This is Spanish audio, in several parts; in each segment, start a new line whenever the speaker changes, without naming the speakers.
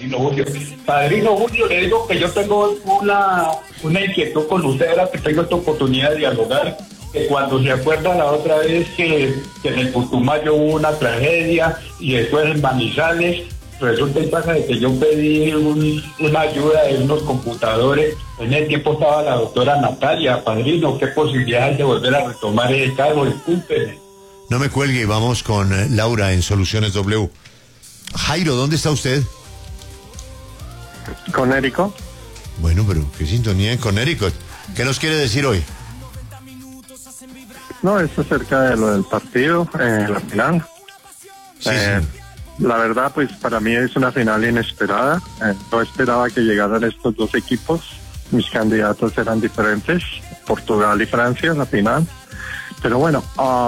Padrino Julio. Padrino Julio, le digo que yo tengo una inquietud con usted, ahora que tengo esta oportunidad de dialogar, que cuando se acuerda la otra vez que en el Putumayo hubo una tragedia y después en Manizales, resulta y pasa de que yo pedí una ayuda de unos computadores. En el tiempo estaba la doctora Natalia. Padrino, ¿qué posibilidad hay de volver a retomar ese cargo? Discúlpeme.
No me cuelgue y vamos con Laura en Soluciones W. Jairo, ¿dónde está usted?
Conérico.
Bueno, pero qué sintonía en Connecticut. ¿Qué nos quiere decir hoy?
No, es acerca de lo del partido, la final.
Sí.
La verdad, pues para mí es una final inesperada. No esperaba que llegaran estos dos equipos. Mis candidatos eran diferentes, Portugal y Francia, la final. Pero bueno,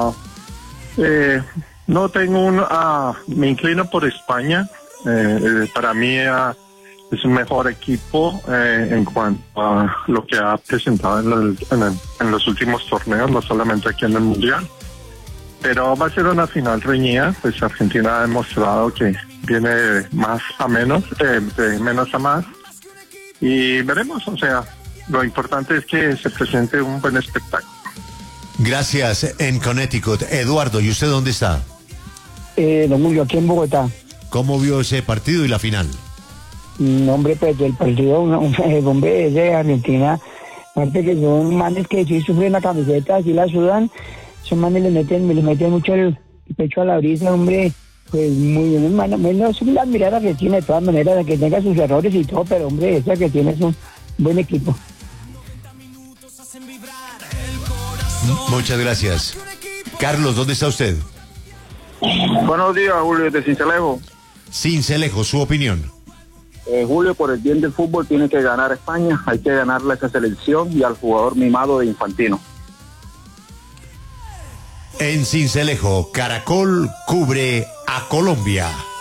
no tengo me inclino por España. Para mí es un mejor equipo en cuanto a lo que ha presentado en los últimos torneos, no solamente aquí en el Mundial. Pero va a ser una final reñida, pues Argentina ha demostrado que viene de más a menos, de menos a más. Y veremos, o sea, lo importante es que se presente un buen espectáculo.
Gracias, en Connecticut. Eduardo, ¿y usted dónde está?
Don Julio, aquí en Bogotá.
¿Cómo vio ese partido y la final?
Hombre, pues el partido, hombre, es de Argentina. Aparte que son manes que sí sufren la camiseta, así la sudan. Son manes le meten mucho el pecho a la brisa, hombre. Pues muy bien, hermano. No es la mirada que tiene de todas maneras, que tenga sus errores y todo, pero hombre, esa que tiene es un buen equipo.
Muchas gracias. Carlos, ¿dónde está usted?
Buenos días, Julio, de Cincelejo.
Cincelejo, su opinión.
Julio, por el bien del fútbol tiene que ganar España, hay que ganarle a esa selección y al jugador mimado de Infantino.
En Cincelejo, Caracol cubre a Colombia.